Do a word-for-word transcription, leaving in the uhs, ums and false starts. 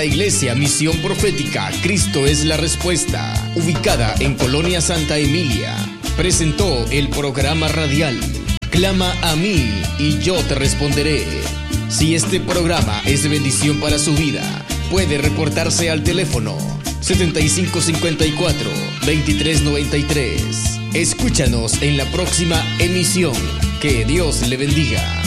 La Iglesia Misión Profética Cristo es la Respuesta, ubicada en Colonia Santa Emilia, presentó el programa radial Clama a mí y yo te responderé. Si este programa es de bendición para su vida, puede reportarse al teléfono setenta y cinco cincuenta y cuatro, veintitrés noventa y tres. Escúchanos en la próxima emisión. Que Dios le bendiga.